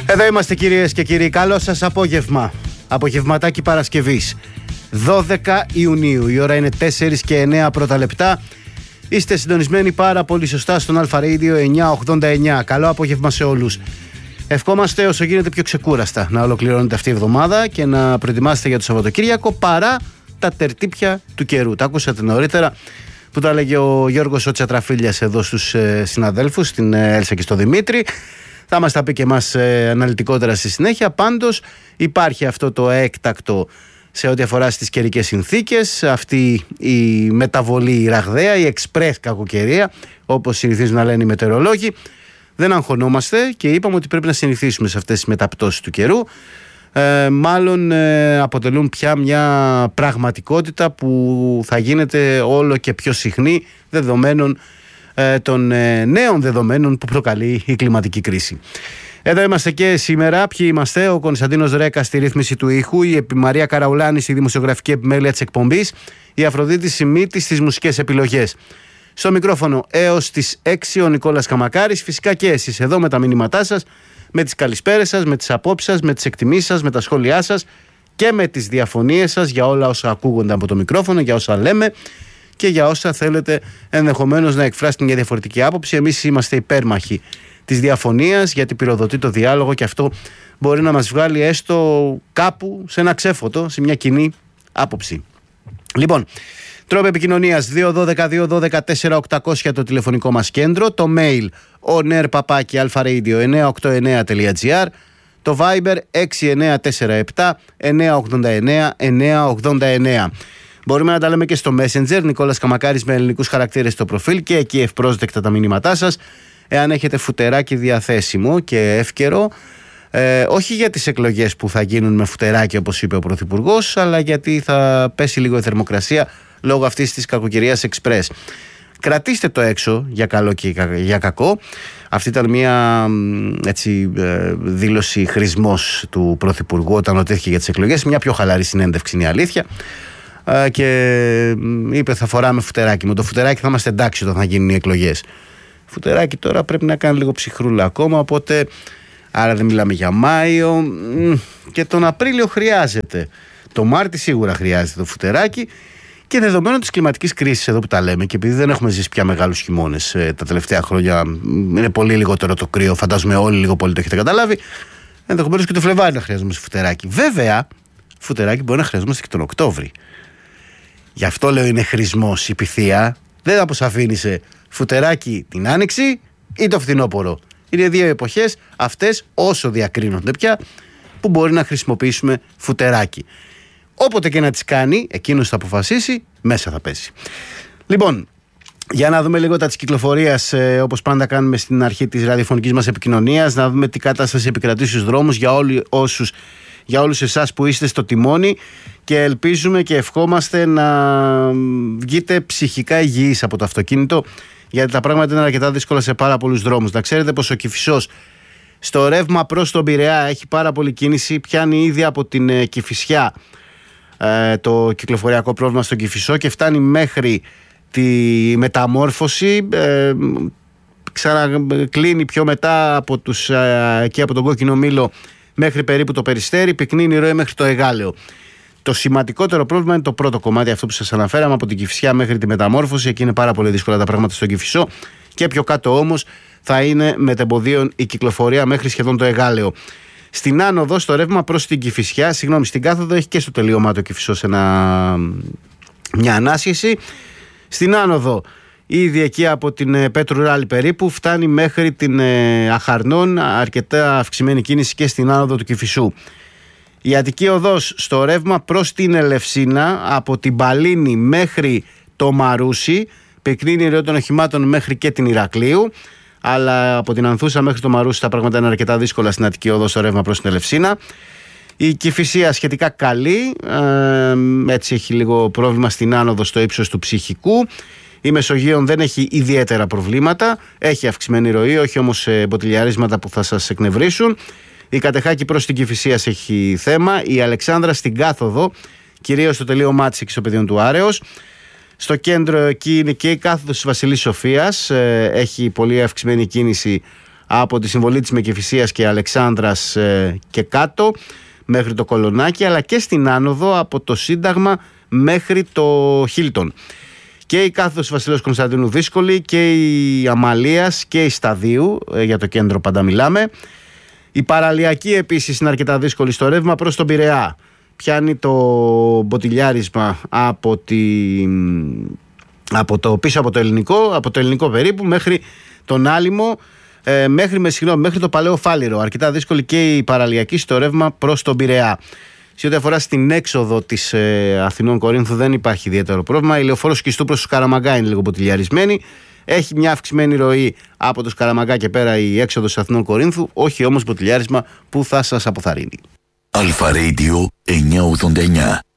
Εδώ είμαστε κυρίες και κύριοι, καλό σας απόγευμα. Απογευματάκι Παρασκευής 12 Ιουνίου, η ώρα είναι 4 και 9 πρώτα λεπτά. Είστε συντονισμένοι πάρα πολύ σωστά στον Αλφα Radio 989. Καλό απόγευμα σε όλους. Ευχόμαστε όσο γίνεται πιο ξεκούραστα να ολοκληρώνεται αυτή η εβδομάδα και να προετοιμάσετε για το Σαββατοκύριακο παρά τα τερτύπια του καιρού. Τα ακούσατε νωρίτερα που τα έλεγε ο Γιώργος ο Τσατραφίλιας εδώ στους συναδέλφους, στην Έλσα και στο Δημήτρη. Θα μας τα πει και εμάς αναλυτικότερα στη συνέχεια. Πάντως υπάρχει αυτό το έκτακτο σε ό,τι αφορά στις καιρικές συνθήκες, αυτή η μεταβολή η ραγδαία, η εξπρές κακοκαιρία, όπως συνηθίζουν να λένε οι μετεωρολόγοι. Δεν αγχωνόμαστε και είπαμε ότι πρέπει να συνηθίσουμε σε αυτές τις μεταπτώσεις του καιρού. Μάλλον αποτελούν πια μια πραγματικότητα που θα γίνεται όλο και πιο συχνή δεδομένων των νέων δεδομένων που προκαλεί η κλιματική κρίση. Εδώ είμαστε και σήμερα. Ποιοι είμαστε? Ο Κωνσταντίνος Ρέκας στη ρύθμιση του ήχου, η Μαρία Καραουλάνη στη δημοσιογραφική επιμέλεια της εκπομπής, η Αφροδίτη Σιμίτη στις μουσικές επιλογές. Στο μικρόφωνο έως τις 6 ο Νικόλας Καμακάρης. Φυσικά και εσείς εδώ με τα μηνύματά σας, με τις καλησπέρες σας, με τις απόψεις σας, με τις εκτιμήσεις σας, με τα σχόλιά σας και με τις διαφωνίες σας για όλα όσα ακούγονται από το μικρόφωνο, για όσα λέμε και για όσα θέλετε ενδεχομένως να εκφράσετε μια διαφορετική άποψη. Εμείς είμαστε υπέρμαχοι της διαφωνίας, γιατί πυροδοτεί το διάλογο και αυτό μπορεί να μας βγάλει έστω κάπου σε ένα ξέφωτο, σε μια κοινή άποψη. Λοιπόν, τρόπο επικοινωνίας 212-212-4800 το τηλεφωνικό μας κέντρο, το mail oner@alfaradio989.gr, το Viber 6947-989-989. Μπορούμε να τα λέμε και στο Messenger, Νικόλας Καμακάρης με ελληνικούς χαρακτήρες στο προφίλ, και εκεί ευπρόσδεκτα τα μηνύματά σας. Εάν έχετε φουτεράκι διαθέσιμο και εύκαιρο, όχι για τις εκλογές που θα γίνουν με φουτεράκι όπως είπε ο Πρωθυπουργός, αλλά γιατί θα πέσει λίγο η θερμοκρασία λόγω αυτής της κακοκαιρίας εξπρές. Κρατήστε το έξω για καλό και για κακό. Αυτή ήταν μια δήλωση χρησμός του Πρωθυπουργού όταν ρωτήθηκε για τις εκλογές. Μια πιο χαλαρή συνέντευξη είναι η αλήθεια. Και είπε θα φοράμε φουτεράκι. Με το φουτεράκι θα είμαστε εντάξει όταν θα γίνουν οι εκλογές. Φουτεράκι τώρα πρέπει να κάνει λίγο ψυχρούλα ακόμα, οπότε άρα δεν μιλάμε για Μάιο, και τον Απρίλιο χρειάζεται. Το Μάρτι σίγουρα χρειάζεται το φουτεράκι, και δεδομένου της κλιματικής κρίσης εδώ που τα λέμε, και επειδή δεν έχουμε ζήσει πια μεγάλους χειμώνες τα τελευταία χρόνια, είναι πολύ λιγότερο το κρύο, φαντάζομαι όλοι λίγο πολύ το έχετε καταλάβει, ενδεχομένως και το Φλεβάρι να χρειαζόμαστε φουτεράκι. Βέβαια, φουτεράκι μπορεί να χρειαζόμαστε και τον Οκτώβρη. Γι' αυτό λέω είναι χρησμός η πυθία. Δεν θα αποσαφήνισε φουτεράκι την Άνοιξη ή το φθινόπωρο. Είναι δύο εποχές αυτές, όσο διακρίνονται πια, που μπορεί να χρησιμοποιήσουμε φουτεράκι. Όποτε και να τις κάνει, εκείνος θα αποφασίσει, μέσα θα πέσει. Λοιπόν, για να δούμε λίγο τα της κυκλοφορίας, όπως πάντα κάνουμε στην αρχή της ραδιοφωνικής μας επικοινωνίας, να δούμε τι κατάσταση επικρατεί στους δρόμους για όλους εσάς που είστε στο τιμόνι, και ελπίζουμε και ευχόμαστε να βγείτε ψυχικά υγιείς από το αυτοκίνητο, γιατί τα πράγματα είναι αρκετά δύσκολα σε πάρα πολλούς δρόμους. Να ξέρετε πως ο Κηφισός στο ρεύμα προς τον Πειραιά έχει πάρα πολλή κίνηση, πιάνει ήδη από την Κηφισιά το κυκλοφοριακό πρόβλημα στον Κηφισό και φτάνει μέχρι τη Μεταμόρφωση, ξανακλίνει πιο μετά από εκεί από τον Κόκκινο Μήλο μέχρι περίπου το Περιστέρι, πυκνίνει η ροή μέχρι το Εγάλεο. Το σημαντικότερο πρόβλημα είναι το πρώτο κομμάτι, αυτό που σας αναφέραμε, από την Κηφισιά μέχρι τη Μεταμόρφωση. Εκεί είναι πάρα πολύ δύσκολα τα πράγματα στον Κηφισό, και πιο κάτω όμως θα είναι μετεμποδίων η κυκλοφορία μέχρι σχεδόν το Εγάλεο. Στην άνοδο, στο ρεύμα προς την Κηφισιά, στην κάθοδο έχει και στο τελείωμά το Κηφισός μια ανάσχεση. Στην άνοδο, ήδη εκεί από την Πέτρου Ράλη περίπου, φτάνει μέχρι την Αχαρνών, αρκετά αυξημένη κίνηση και στην άνοδο του Κηφισού. Η Αττική οδός στο ρεύμα προς την Ελευσίνα, από την Παλίνη μέχρι το Μαρούσι, πυκνίνει η ροή των οχημάτων μέχρι και την Ηρακλείου, αλλά από την Ανθούσα μέχρι το Μαρούσι τα πράγματα είναι αρκετά δύσκολα στην Αττική οδό στο ρεύμα προς την Ελευσίνα. Η Κηφισία σχετικά καλή, έτσι έχει λίγο πρόβλημα στην άνοδο στο ύψος του Ψυχικού. Η Μεσογείων δεν έχει ιδιαίτερα προβλήματα, έχει αυξημένη ροή, όχι όμως μποτιλιαρίσματα που θα σας εκνευρίσουν. Η Κατεχάκη προς την Κηφισίας έχει θέμα. Η Αλεξάνδρα στην κάθοδο, κυρίως στο τελείωμά της εκεί στο πεδίο του Άρεως. Στο κέντρο εκεί είναι και η κάθοδος της Βασιλής Σοφίας, έχει πολύ αυξημένη κίνηση από τη Συμβολή της Μεκεφυσίας και Αλεξάνδρας και κάτω μέχρι το Κολονάκι, αλλά και στην άνοδο από το Σύνταγμα μέχρι το Χίλτον. Και η κάθοδος Βασιλέως Κωνσταντίνου δύσκολη, και η Αμαλίας και η Σταδίου, για το κέντρο πάντα μιλάμε. Η Παραλιακή επίσης είναι αρκετά δύσκολη στο ρεύμα προς τον Πειραιά. Πιάνει το μποτιλιάρισμα πίσω από το ελληνικό περίπου μέχρι τον Άλυμο, μέχρι το Παλαιό Φάληρο. Αρκετά δύσκολη και η Παραλιακή στο ρεύμα προς τον Πειραιά. Σε ό,τι αφορά στην έξοδο της Αθηνών Κορίνθου δεν υπάρχει ιδιαίτερο πρόβλημα. Η λεωφόρος Σκιστού προς τους Καραμαγκά είναι λίγο μποτιλιαρισμένη. Έχει μια αυξημένη ροή από τους Καραμαγκά και πέρα η έξοδος Αθηνών Κορίνθου, όχι όμως μποτιλιάρισμα που θα σας αποθαρρύνει. Αλφα Radio 989.